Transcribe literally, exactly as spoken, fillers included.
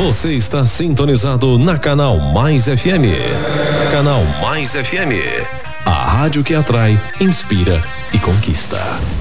Você está sintonizado na Canal Mais F M. Canal Mais F M. A rádio que atrai, inspira e conquista.